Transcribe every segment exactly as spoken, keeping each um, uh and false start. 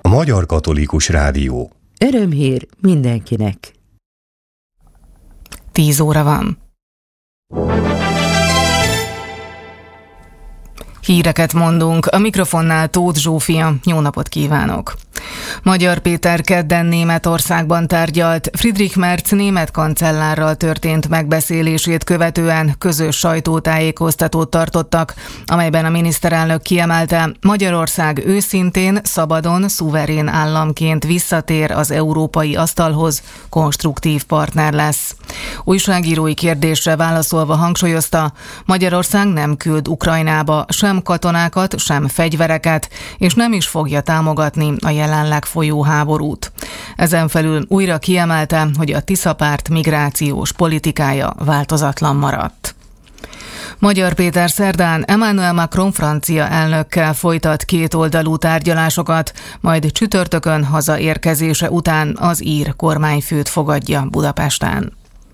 Magyar Katolikus Rádió. Örömhír mindenkinek. Tíz óra van. Híreket mondunk, a mikrofonnál Tóth Zsófia, jó napot kívánok! Magyar Péter kedden Németországban tárgyalt, Friedrich Merz német kancellárral történt megbeszélését követően közös sajtótájékoztatót tartottak, amelyben a miniszterelnök kiemelte, Magyarország őszintén, szabadon, szuverén államként visszatér az európai asztalhoz, konstruktív partner lesz. Újságírói kérdésre válaszolva hangsúlyozta, Magyarország nem küld Ukrajnába sem katonákat, sem fegyvereket, és nem is fogja támogatni a jelenleg folyó háborút. Ezen felül újra kiemelte, hogy a Tisza-párt migrációs politikája változatlan maradt. Magyar Péter szerdán Emmanuel Macron francia elnökkel folytat kétoldalú tárgyalásokat, majd csütörtökön hazaérkezése után az ír kormányfőt fogadja Budapesten.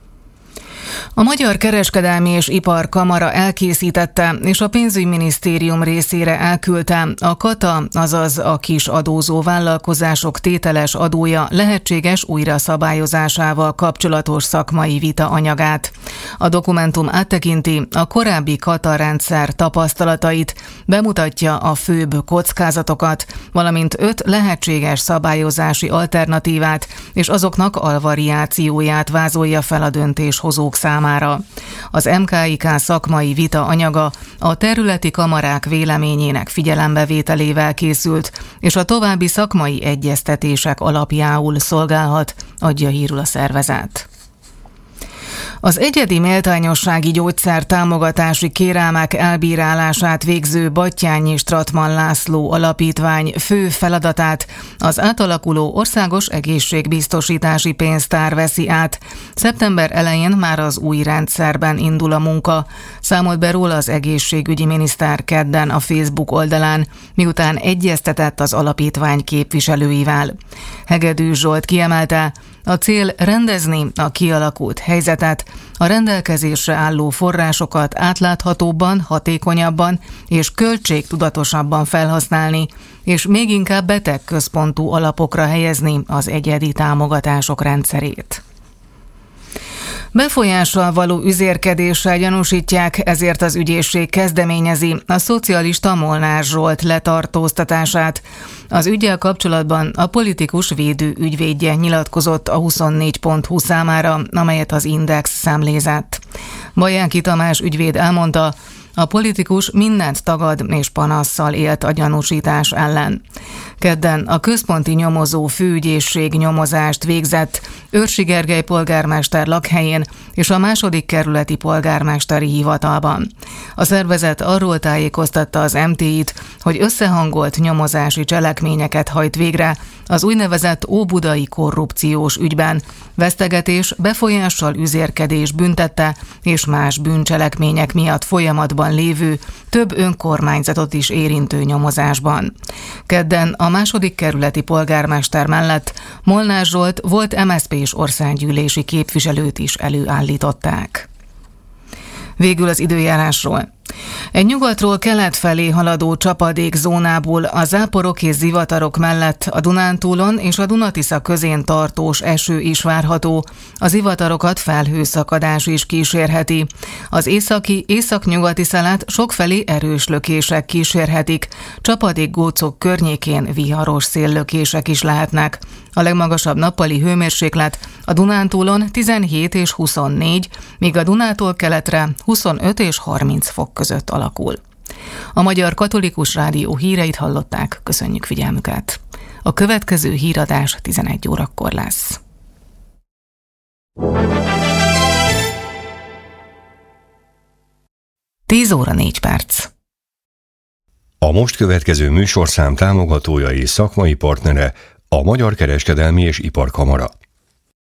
A Magyar Kereskedelmi és Iparkamara elkészítette és a pénzügyminisztérium részére elküldte a KATA, azaz a kis adózó vállalkozások tételes adója lehetséges újraszabályozásával kapcsolatos szakmai vita anyagát. A dokumentum áttekinti a korábbi KATA rendszer tapasztalatait, bemutatja a főbb kockázatokat, valamint öt lehetséges szabályozási alternatívát és azoknak alvariációját vázolja fel a döntéshozók számára. Az em ká i ká szakmai vita anyaga a területi kamarák véleményének figyelembevételével készült, és a további szakmai egyeztetések alapjául szolgálhat, adja hírül a szervezet. Az egyedi méltányossági gyógyszer támogatási kérelmek elbírálását végző Batthyány Stratmann László Alapítvány fő feladatát az átalakuló Országos Egészségbiztosítási Pénztár veszi át. Szeptember elején már az új rendszerben indul a munka. Számolt be róla az egészségügyi miniszter kedden a Facebook oldalán, miután egyeztetett az alapítvány képviselőivel. Hegedűs Zsolt kiemelte, a cél rendezni a kialakult helyzetet, a rendelkezésre álló forrásokat átláthatóbban, hatékonyabban és költségtudatosabban felhasználni, és még inkább betegközpontú alapokra helyezni az egyedi támogatások rendszerét. Befolyással való üzérkedéssel gyanúsítják, ezért az ügyészség kezdeményezi a szocialista Molnár Zsolt letartóztatását. Az üggyel kapcsolatban a politikus védő ügyvédje nyilatkozott a huszonnégy pont hu számára, amelyet az Index számlézett. Bajáki Tamás ügyvéd elmondta, a politikus mindent tagad és panasszal élt a gyanúsítás ellen. Kedden a központi nyomozó főügyészség nyomozást végzett Őrsi Gergely polgármester lakhelyén és a második kerületi polgármesteri hivatalban. A szervezet arról tájékoztatta az em té i-t, hogy összehangolt nyomozási cselekményeket hajt végre az úgynevezett óbudai korrupciós ügyben, vesztegetés, befolyással üzérkedés büntette és más bűncselekmények miatt folyamatban lévő, több önkormányzatot is érintő nyomozásban. Kedden a második kerületi polgármester mellett Molnár Zsolt volt em es zé pés országgyűlési képviselőt is előállították. Végül az időjárásról. Egy nyugatról kelet felé haladó csapadékzónából a záporok és zivatarok mellett a Dunántúlon és a Duna-Tisza közén tartós eső is várható. A zivatarokat felhőszakadás is kísérheti. Az északi, északnyugati szelet sokfelé erős lökések kísérhetik. Csapadékgócok környékén viharos széllökések is lehetnek. A legmagasabb nappali hőmérséklet a Dunántúlon tizenhét és huszonnégy, míg a Dunától keletre huszonöt és harminc fok között alakul. A Magyar Katolikus Rádió híreit hallották, köszönjük figyelmüket. A következő híradás tizenegy órakor lesz. tíz óra négy perc. A most következő műsorszám támogatója és szakmai partnere a Magyar Kereskedelmi és Iparkamara.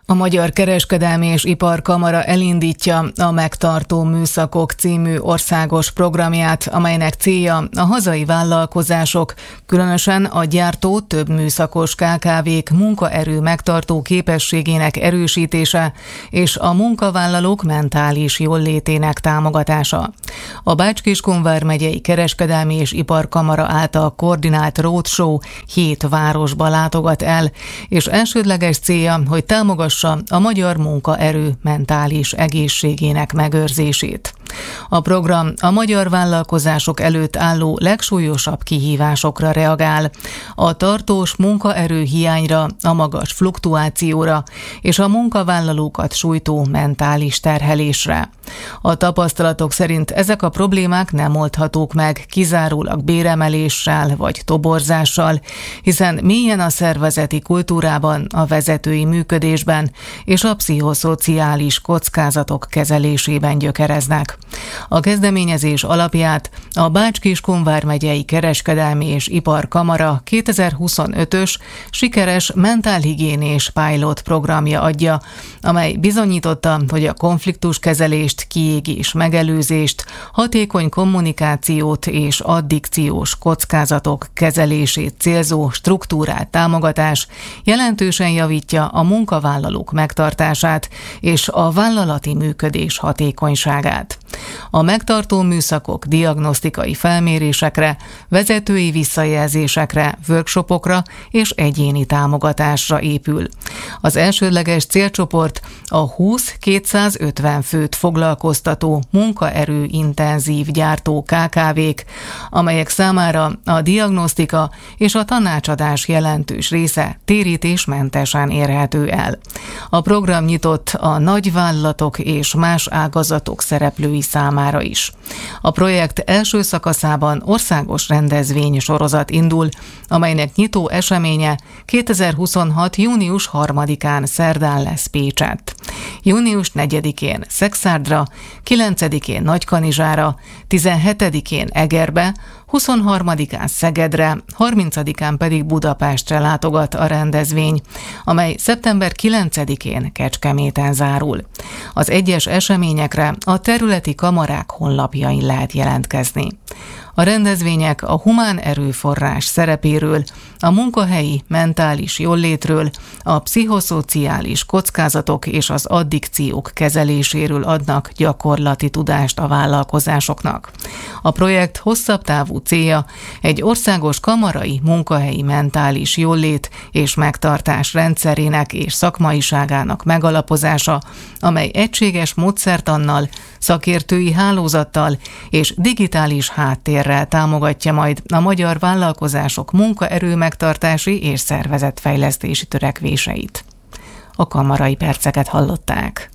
A Magyar Kereskedelmi és Iparkamara elindítja a Megtartó Műszakok című országos programját, amelynek célja a hazai vállalkozások, különösen a gyártó több műszakos ká ká vék munkaerő megtartó képességének erősítése és a munkavállalók mentális jóllétének támogatása. A Bács-Kiskun vármegyei Kereskedelmi és Iparkamara által koordinált roadshow hét városba látogat el, és elsődleges célja, hogy támogassa a magyar munkaerő mentális egészségének megőrzését. A program a magyar vállalkozások előtt álló legsúlyosabb kihívásokra reagál, a tartós munkaerő hiányra, a magas fluktuációra és a munkavállalókat sújtó mentális terhelésre. A tapasztalatok szerint ezek a problémák nem oldhatók meg kizárólag béremeléssel vagy toborzással, hiszen mélyen a szervezeti kultúrában, a vezetői működésben és a pszichoszociális kockázatok kezelésében gyökereznek. A kezdeményezés alapját a Bács-Kiskun vármegyei Kereskedelmi és Iparkamara kétezer-huszonötös sikeres mentálhigiénés pilot programja adja, amely bizonyította, hogy a konfliktuskezelést, kiégés megelőzést, hatékony kommunikációt és addikciós kockázatok kezelését célzó struktúrált támogatás jelentősen javítja a munkavállalók megtartását és a vállalati működés hatékonyságát. A megtartó műszakok diagnosztikai felmérésekre, vezetői visszajelzésekre, workshopokra és egyéni támogatásra épül. Az elsődleges célcsoport a húsz-kétszázötven főt foglalkoztató munkaerőintenzív gyártó ká ká vék, amelyek számára a diagnosztika és a tanácsadás jelentős része térítésmentesen érhető el. A program nyitott a nagyvállalatok és más ágazatok szereplői számára is. A projekt első szakaszában országos rendezvény sorozat indul, amelynek nyitó eseménye kétezer-huszonhat június harmadikán szerdán lesz Pécsett. június negyedikén Szexárdra, kilencedikén Nagykanizsára, tizenhetedikén Egerbe, huszonharmadikán Szegedre, harmincadikán pedig Budapestre látogat a rendezvény, amely szeptember kilencedikén Kecskeméten zárul. Az egyes eseményekre a területi kamarák honlapjain lehet jelentkezni. A rendezvények a humán erőforrás szerepéről, a munkahelyi mentális jóllétről, a pszichoszociális kockázatok és az addikciók kezeléséről adnak gyakorlati tudást a vállalkozásoknak. A projekt hosszabb távú célja egy országos kamarai munkahelyi mentális jólét és megtartás rendszerének és szakmaiságának megalapozása, amely egységes módszertannal, szakértői hálózattal és digitális háttérrel támogatja majd a magyar vállalkozások munkaerő megtartási és szervezetfejlesztési törekvéseit. A kamarai perceket hallották.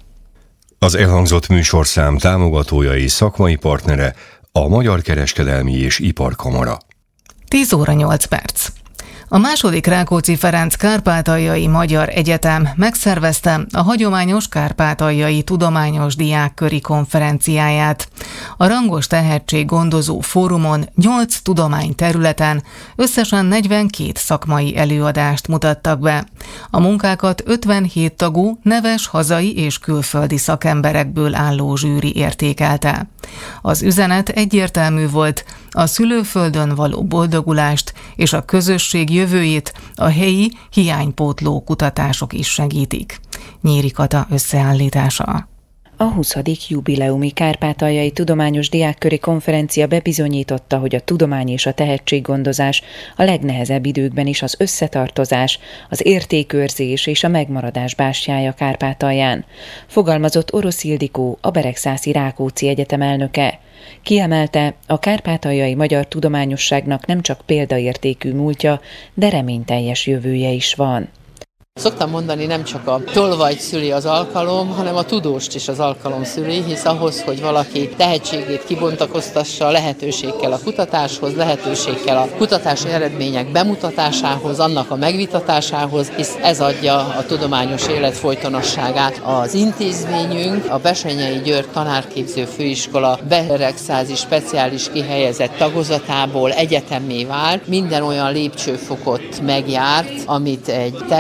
Az elhangzott műsorszám támogatója és szakmai partnere a Magyar Kereskedelmi és Iparkamara. tíz óra nyolc perc. A második Rákóczi Ferenc Kárpátaljai Magyar Egyetem megszervezte a hagyományos kárpátaljai tudományos diákköri konferenciáját. A rangos tehetséggondozó fórumon nyolc tudományterületen összesen negyvenkét szakmai előadást mutattak be. A munkákat ötvenhét tagú, neves hazai és külföldi szakemberekből álló zsűri értékelte. Az üzenet egyértelmű volt, a szülőföldön való boldogulást és a közösség jövőjét a helyi hiánypótló kutatások is segítik. Nyíri Kata összeállítása. A huszadik jubileumi Kárpátaljai Tudományos Diákköri Konferencia bebizonyította, hogy a tudomány és a tehetséggondozás a legnehezebb időkben is az összetartozás, az értékőrzés és a megmaradás bástyája Kárpátalján, fogalmazott Orosz Ildikó, a Beregszászi Rákóczi Egyetem elnöke. Kiemelte, a kárpátaljai magyar tudományosságnak nem csak példaértékű múltja, de reményteljes jövője is van. Szoktam mondani, nem csak a tolvaj szüli az alkalom, hanem a tudóst is az alkalom szüli, hisz ahhoz, hogy valaki tehetségét kibontakoztassa, lehetőség kell a kutatáshoz, lehetőség kell a kutatási eredmények bemutatásához, annak a megvitatásához, hisz ez adja a tudományos élet folytonosságát. Az intézményünk, a Bessenyei György Tanárképző Főiskola beregszázi speciális kihelyezett tagozatából egyetemmé vált, minden olyan lépcsőfokot megjárt, amit egy teljes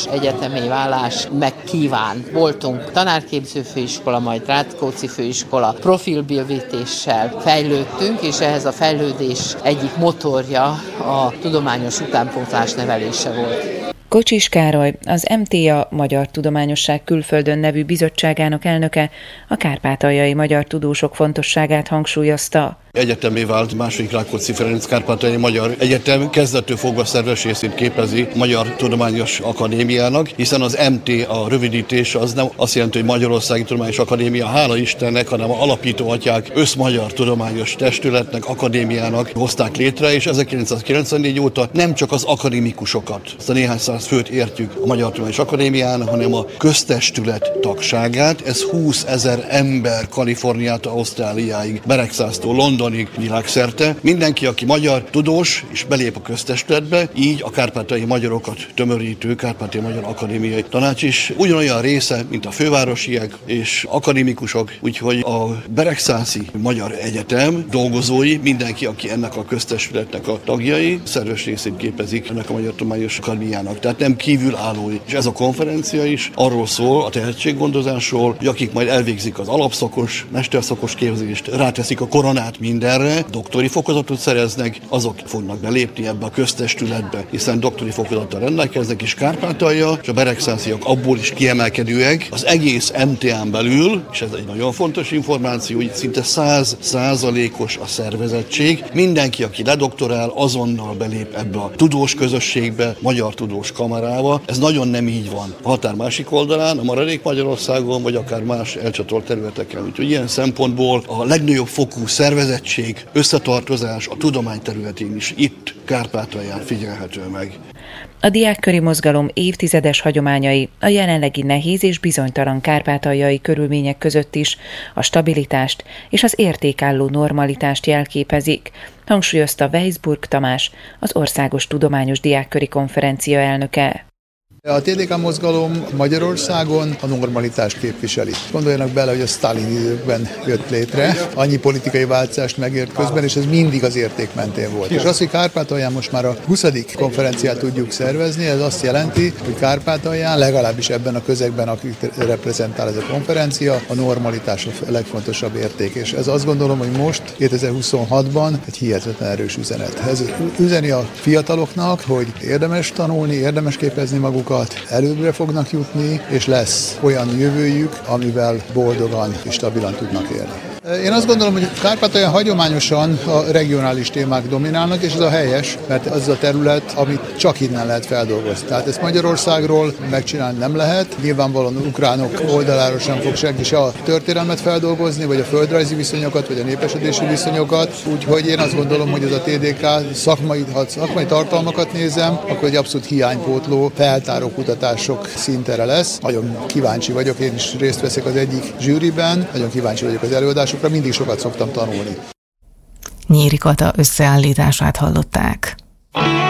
egyetemé válás megkíván. Voltunk tanárképző főiskola, majd Rákóczi főiskola, profilbővítéssel fejlődtünk, és ehhez a fejlődés egyik motorja a tudományos utánpótlás nevelése volt. Kocsis Károly, az em té á Magyar Tudományosság Külföldön nevű bizottságának elnöke a kárpátaljai magyar tudósok fontosságát hangsúlyozta. Egyetemé vált második Rákóczi Ferenc Kárpátaljai Magyar Egyetem kezdettől fogva szerves részét képezi Magyar Tudományos Akadémiának, hiszen az em té á rövidítés az nem azt jelenti, hogy Magyarországi Tudományos Akadémia, hála Istennek, hanem a alapító atyák összmagyar tudományos testületnek, akadémiának hozták létre, és ezerkilencszázkilencvennégy óta nem csak az akadémikusokat, azt a néhány száz főt értjük a Magyar Tudományos Akadémián, hanem a köztestület tagságát. Ez húszezer ember Kaliforniától Ausztráliáig, Beregszásztól Londonig világszerte. Mindenki, aki magyar tudós és belép a köztestületbe, így a kárpátaljai magyarokat tömörítő Kárpátaljai Magyar Akadémiai Tanács is ugyanolyan része, mint a fővárosiek és akadémikusok, úgyhogy a Beregszászi Magyar Egyetem dolgozói, mindenki, aki ennek a köztestületnek a tagjai, szerves részét képezik ennek a Magyar Tudományos Akadémiának. Tehát nem kívülállói. És ez a konferencia is arról szól, a tehetséggondozásról, hogy akik majd elvégzik az alapszakos, mesterszakos képzést, ráteszik a koronát mindenre, doktori fokozatot szereznek, azok fognak belépni ebbe a köztestületbe, hiszen doktori fokozattal rendelkeznek, és Kárpátalja és a beregszásziak abból is kiemelkedőek. Az egész em té á-n belül, és ez egy nagyon fontos információ, hogy szinte száz százalékos a szervezettség. Mindenki, aki ledoktorál, azonnal belép ebbe a tudós közösségbe, magyar tudós kamarába. Ez nagyon nem így van. A határ másik oldalán, a maradék Magyarországon, vagy akár más elcsatolt területeken. Úgyhogy ilyen szempontból a legnagyobb fokú szervezettség, összetartozás a tudomány területén is itt Kárpátalján figyelhető meg. A diákköri mozgalom évtizedes hagyományai a jelenlegi nehéz és bizonytalan kárpátaljai körülmények között is a stabilitást és az értékálló normalitást jelképezik, hangsúlyozta Weisburg Tamás, az Országos Tudományos Diákköri Konferencia elnöke. A té dé ká mozgalom Magyarországon a normalitást képviseli. Gondoljanak bele, hogy a Sztálin időkben jött létre, annyi politikai változást megért közben, és ez mindig az érték mentén volt. És az, hogy Kárpátalján most már a huszadik konferenciát tudjuk szervezni, ez azt jelenti, hogy Kárpátalján, legalábbis ebben a közegben, akit reprezentál ez a konferencia, a normalitás a legfontosabb érték. És ez azt gondolom, hogy most, kétezer-huszonhatban egy hihetetlen erős üzenet. Ez üzeni a fiataloknak, hogy érdemes tanulni, érdemes képezni magukat, előbbre fognak jutni, és lesz olyan jövőjük, amivel boldogan és stabilan tudnak élni. Én azt gondolom, hogy Kárpátalján hagyományosan a regionális témák dominálnak, és ez a helyes, mert az a terület, amit csak innen lehet feldolgozni. Tehát ezt Magyarországról megcsinálni nem lehet. Nyilvánvalóan ukránok oldaláról sem fog senki se a történelmet feldolgozni, vagy a földrajzi viszonyokat, vagy a népesedési viszonyokat. Úgyhogy én azt gondolom, hogy ez a té dé ká szakmai, ha szakmai tartalmakat nézem, akkor egy abszolút hiánypótló, feltáró kutatások szintere lesz. Nagyon kíváncsi vagyok, én is részt veszek az egyik zsűriben, nagyon kíváncsi vagyok az előadásokra, mindig sokat szoktam tanulni. Nyíri Kata összeállítását hallották.